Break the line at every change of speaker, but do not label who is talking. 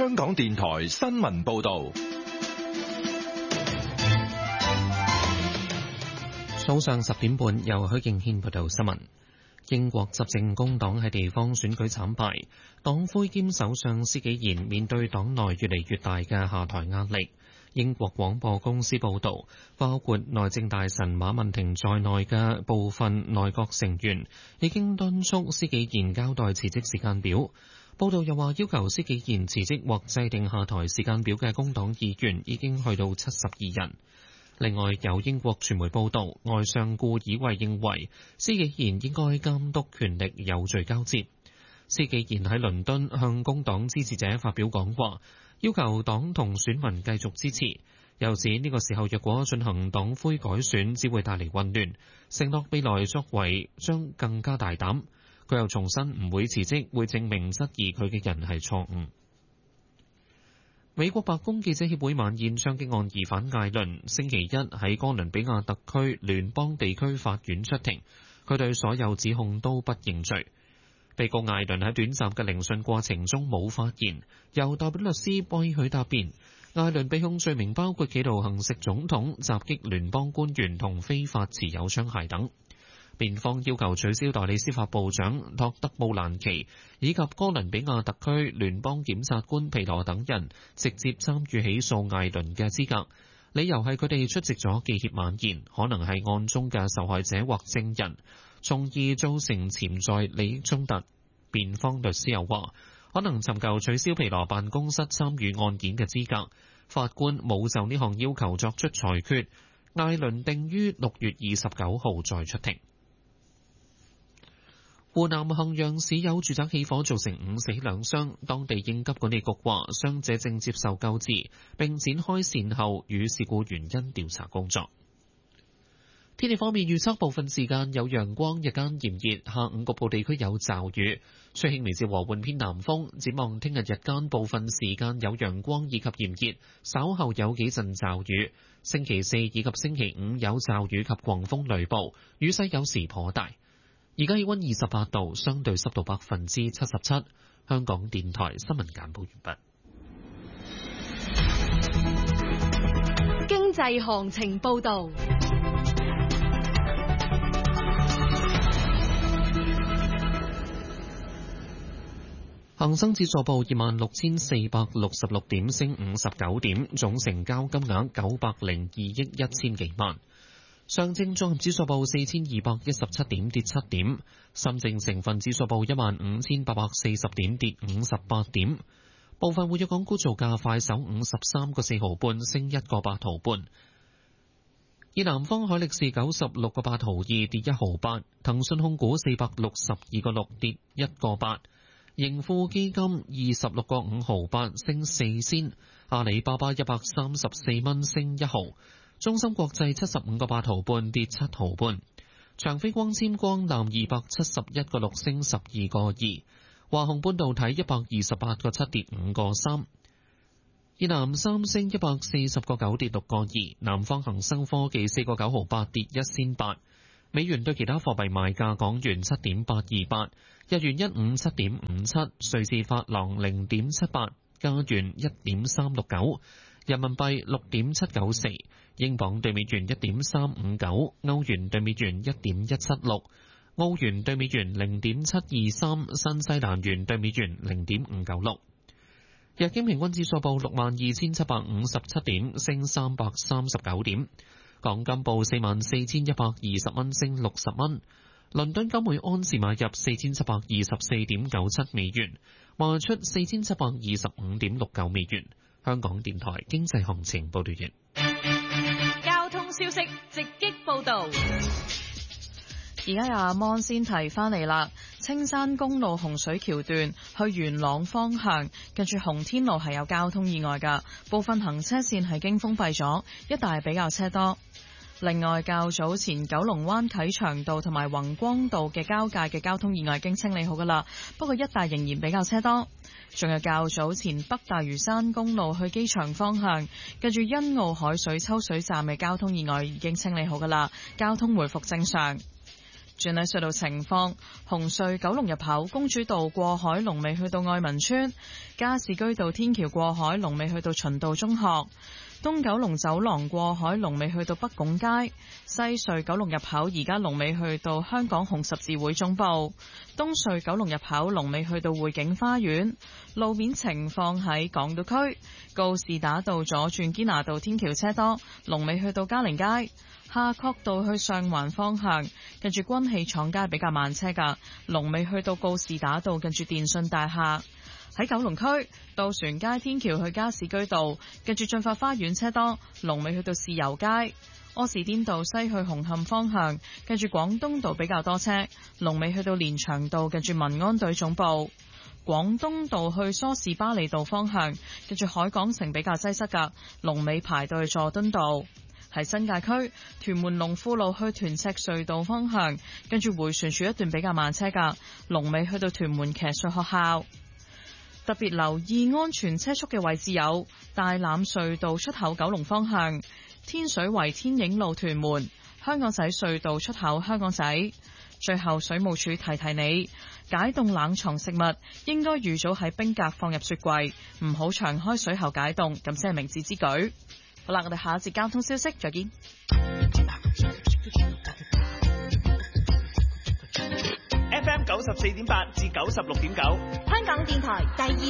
香港電台新聞報道。
早上10點半，由許敬軒報道新聞。英國執政工黨喺地方選舉慘敗，黨魁兼首相施紀賢面對黨內越嚟越大嘅下台壓力。英國廣播公司報導，包括內政大臣馬文婷在內嘅部分內閣成員已經敦促施紀賢交代辭職時間表。報導又話，要求施紀賢辭職或制定下台時間表嘅工黨議員已經去到72人。另外，有英國傳媒報導，外相顧以慧認為施紀賢應該監督權力有序交接。施紀賢喺倫敦向工黨支持者發表講話，要求黨同選民繼續支持，又指呢個時候若果進行黨魁改選，只會帶嚟混亂，承諾未來作為將更加大膽。佢又重申唔會辭職，會證明質疑佢嘅人係錯誤。美國白宮記者協會晚宴槍擊案疑犯艾倫星期一喺哥倫比亞特區聯邦地區法院出庭，佢對所有指控都不認罪。被告艾倫喺短暫嘅聆訊過程中冇發言，由代表律師為佢答辯。艾倫被控罪名包括企圖行刺總統、襲擊聯邦官員同非法持有槍械等。辯方要求取消代理司法部長托德布蘭奇以及哥倫比亞特區聯邦檢察官皮羅等人直接參與起訴艾倫嘅資格，理由係佢哋出席咗記協晚宴，可能係案中嘅受害者或證人，從而造成潛在利益衝突。辯方律師又話，可能尋求取消皮羅辦公室參與案件嘅資格。法官冇就呢項要求作出裁決。艾倫定於6月29號再出庭。湖南衡陽市有住宅起火，造成5死2傷，當地應急管理局話傷者正接受救治，並展開善後與事故原因調查工作。天氣方面，預測部分時間有陽光，日間炎熱，下午局部地區有驟雨，吹輕微至和緩偏南風。展望聽日日間部分時間有陽光以及炎熱，稍後有幾陣驟雨。星期4以及星期5有驟雨及狂風雷暴，雨勢有時頗大。而家氣溫28度，相對濕度77%。香港電台新聞簡報完
畢。經濟行情報道。
恒生指數報26,466點，升59點，總成交金額902億1000幾萬。上證綜合指數報4217點，跌7點。深證成分指數報15840點，跌58點。部分活躍港股造價，快手53個4毫半，升1個8毫半。以南方海力士96個8毫2，跌1毫8。騰訊控股462個6，跌1個8。盈富基金26個5毫8，升4仙。阿里巴巴134蚊，升1毫。中芯國際75個8毫半，跌7毫半。長飛光纖光纜271個6，升12個2。華虹半導體128個7，跌5個3。以南三星140個9，跌6個2。南方恒生科技4個9毫8，跌1仙8。美元對其他貨幣賣價：港元7.828，日元157.57，瑞士法郎0.78，加元1.369，人民幣6.794，英鎊對美元1.359，歐元對美元1.176，澳元對美元0.723，新西蘭元對美元0.596。日經平均指數報62,757點，升339點。港金報44,120蚊，升60蚊。倫敦金每安士買入4724.97美元，賣出4725.69美元。香港電台經濟行情報道完。
交通消息直擊報道。
而家有阿芒先提翻嚟啦，青山公路洪水橋段去元朗方向，近住洪天路係有交通意外㗎，部分行車線係已經封閉咗，一帶比較車多。另外，較早前九龍灣啟祥道同埋宏光道嘅交界嘅交通意外已經清理好㗎啦，不過一帶仍然比較車多。仲有較早前北大嶼山公路去機場方向，近住欣澳海水抽水站嘅交通意外已經清理好㗎啦，交通回復正常。 轉喺隧道情況，紅隧九龍入口公主道過海龍尾去到愛民村，加士居道天橋過海龍尾去到循道中學，東九龍走廊過海龍尾去到北拱街，西隧九龍入口而家龍尾去到香港紅十字會總部，東隧九龍入口龍尾去到匯景花園。路面情況喺港島區，告士打道左轉堅拿道天橋車多，龍尾去到嘉寧街。夏慤道去上環方向，近住軍器廠街比較慢車噶，龍尾去到告士打道近住電訊大廈。喺九龍區，渡船街天橋去加士居道，近住進發花園車多，龍尾去到豉油街。柯士甸道西去紅磡方向，近住廣東道比較多車，龍尾去到連翔道近住民安隊總部。廣東道去梳士巴利道方向，近住海港城比較擠塞噶，龍尾排到去佐敦道。喺新界區，屯門龍富路去屯赤隧道方向，跟住迴旋處一段比較慢車噶，龍尾去到屯門騎術學校。特別留意安全車速嘅位置有大欖隧道出口九龍方向、天水圍天影路屯門、香港仔隧道出口香港仔。最後水務署提提你，解凍冷藏食物應該預早喺冰格放入雪櫃，唔好長開水喉解凍，咁先係明智之舉。好啦，我哋下一節交通消息再見。
FM 94.8至96.9，
香港電台第二